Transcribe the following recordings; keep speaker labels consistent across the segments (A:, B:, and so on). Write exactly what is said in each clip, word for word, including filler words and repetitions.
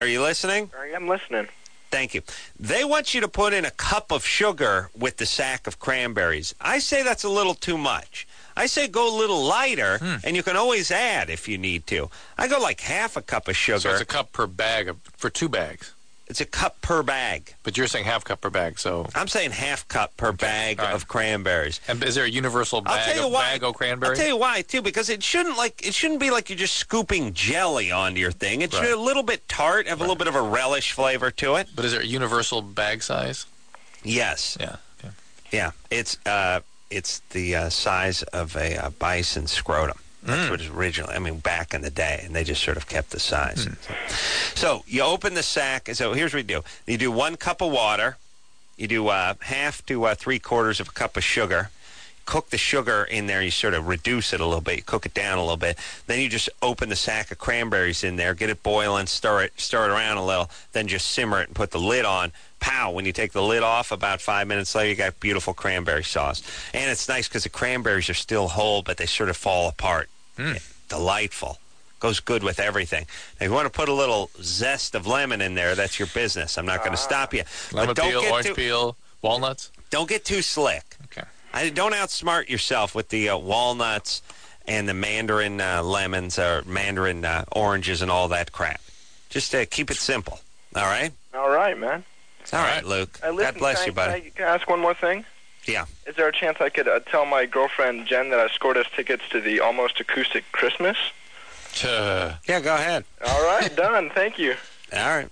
A: you listening?
B: I am listening.
A: Thank you. They want you to put in a cup of sugar with the sack of cranberries. I say that's a little too much. I say go a little lighter, hmm. and you can always add if you need to. I go like half a cup of sugar.
C: So it's a cup per bag of, for two bags.
A: It's a cup per bag.
C: But you're saying half cup per bag, so...
A: I'm saying half cup per okay. bag right. of cranberries.
C: And is there a universal bag of, bag of cranberries?
A: I'll tell you why, too, because it shouldn't like it shouldn't be like you're just scooping jelly onto your thing. It should right. be a little bit tart, have right. a little bit of a relish flavor to it.
C: But is there a universal bag size?
A: Yes.
C: Yeah. Okay.
A: Yeah. It's uh, it's the uh, size of a uh, bison scrotum. That's mm. what it was originally. I mean, back in the day, and they just sort of kept the size. Mm. So, so you open the sack. So here's what you do: you do one cup of water, you do uh, half to uh, three quarters of a cup of sugar. Cook the sugar in there. You sort of reduce it a little bit. You cook it down a little bit. Then you just open the sack of cranberries in there, get it boiling, stir it, stir it around a little. Then just simmer it and put the lid on. Pow! When you take the lid off, about five minutes later, you got beautiful cranberry sauce. And it's nice because the cranberries are still whole, but they sort of fall apart. Mm. Delightful. Goes good with everything. Now, if you want to put a little zest of lemon in there, that's your business. I'm not going to stop you.
C: Lemon
A: but don't
C: peel,
A: get
C: orange
A: too,
C: peel, walnuts?
A: Don't get too slick.
C: Okay.
A: I, don't outsmart yourself with the uh, walnuts and the mandarin uh, lemons or mandarin uh, oranges and all that crap. Just uh, keep it simple. All right?
B: All right, man.
A: All right, Luke.
B: Uh, listen,
A: God bless
B: can
A: you,
B: I,
A: buddy.
B: Can I, can I ask one more thing?
A: Yeah.
B: Is there a chance I could uh, tell my girlfriend, Jen, that I scored us tickets to the Almost Acoustic Christmas?
C: Uh,
A: yeah, go ahead.
B: All right, done. Thank you.
A: All right.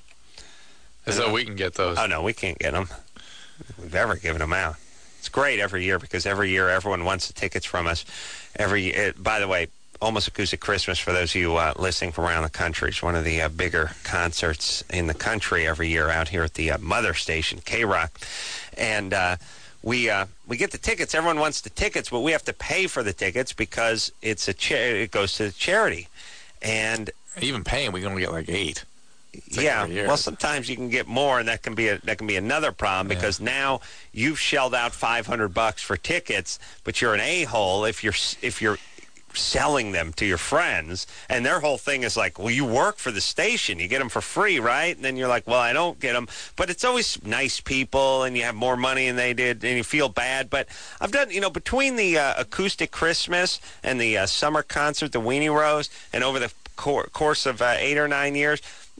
C: So we can get those.
A: Oh, no, we can't get them. We've ever given them out. It's great every year because every year everyone wants the tickets from us. Every uh, By the way, Almost Acoustic Christmas, for those of you uh, listening from around the country, is one of the uh, bigger concerts in the country every year out here at the uh, mother station, K-Rock. And uh, we uh, we get the tickets. Everyone wants the tickets, but we have to pay for the tickets because it's a cha- it goes to the charity. And
C: even paying, we can only get like eight.
A: Yeah, well, sometimes you can get more, and that can be a, that can be another problem because yeah. now you've shelled out five hundred bucks for tickets, but you're an a-hole if you're if you're selling them to your friends, and their whole thing is like, well, you work for the station, you get them for free, right? And then you're like, well, I don't get them, but it's always nice people, and you have more money than they did, and you feel bad. But I've done, you know, between the uh, Acoustic Christmas and the uh, summer concert, the Weenie Rose, and over the cor- course of uh, eight or nine years,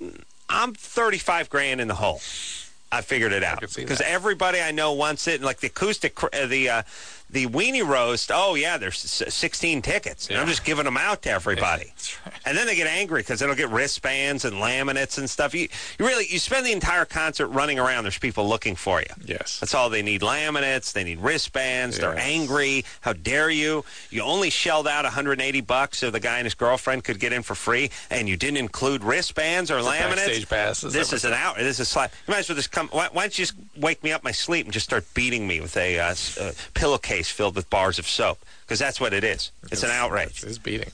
A: I'm thirty-five grand in the hole. I figured it out because everybody I know wants it. And like the acoustic, uh, the uh, the Weenie Roast. Oh yeah, there's sixteen tickets. Yeah. And I'm just giving them out to everybody. Yeah, right. And then they get angry because they don't get wristbands and laminates and stuff. You, you really you spend the entire concert running around. There's people looking for you.
C: Yes,
A: that's all they need. Laminates. They need wristbands. Yes. They're angry. How dare you? You only shelled out one hundred eighty bucks so the guy and his girlfriend could get in for free, and you didn't include wristbands or
C: it's
A: laminates.
C: Backstage passes.
A: This is an out. This is slap. You might as well just come. Why, why don't you just wake me up my sleep and just start beating me with a uh, uh, pillowcase filled with bars of soap? Because that's what it is. It's, it's an outrage.
C: It's beating.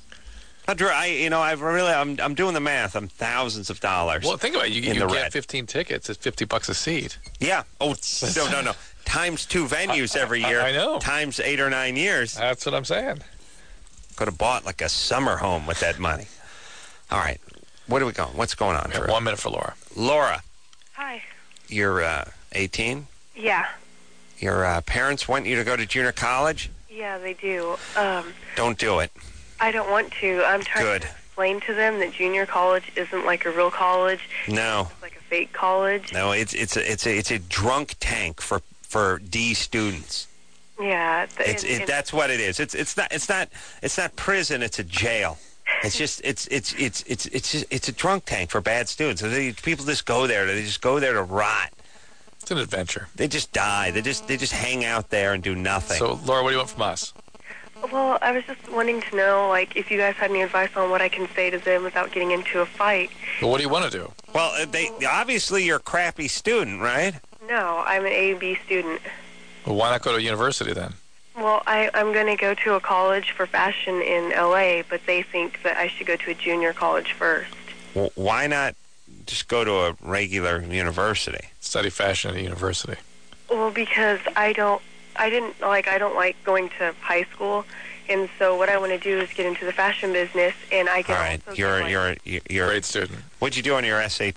A: I, you know, I've really, I'm, I'm doing the math. I'm thousands of dollars.
C: Well, think about it. You,
A: in
C: you
A: the
C: get
A: red.
C: fifteen tickets. It's fifty bucks a seat.
A: Yeah. Oh, no, no, no. Times two venues every year.
C: I, I know.
A: Times eight or nine years.
C: That's what I'm saying.
A: Could have bought like a summer home with that money. All right. Where are we going? What's going on?
C: One minute for Laura.
A: Laura.
D: Hi.
A: You're uh, eighteen?
D: Yeah.
A: Your uh, parents want you to go to junior college?
D: Yeah, they do. Um,
A: don't do it.
D: I don't want to. I'm trying
A: Good.
D: to explain to them that junior college isn't like a real college.
A: No.
D: It's like a fake college.
A: No, it's it's a, it's a, it's a drunk tank for, for D students.
D: Yeah. The,
A: it's,
D: and,
A: it, that's what it is. It's it's not it's not it's not prison. It's a jail. It's just it's it's it's it's it's just, it's a drunk tank for bad students. They, people just go there. They just go there to rot.
C: It's an adventure.
A: They just die. They just they just hang out there and do nothing.
C: So, Laura, what do you want from us?
D: Well, I was just wanting to know, like, if you guys had any advice on what I can say to them without getting into a fight.
C: Well, what do you want to do?
A: Well, they obviously you're a crappy student, right?
D: No, I'm an A B student.
C: Well, why not go to university then?
D: Well, I, I'm going to go to a college for fashion in L A, but they think that I should go to a junior college first.
A: Well, why not just go to a regular university?
C: Study fashion at a university.
D: Well, because I don't, I didn't, like, I don't like going to high school, and so what I want to do is get into the fashion business, and I can
A: All right,
D: also
A: you're,
D: get,
A: you're,
D: like,
A: you're, you're
C: great student.
A: What'd you do on your S A Ts?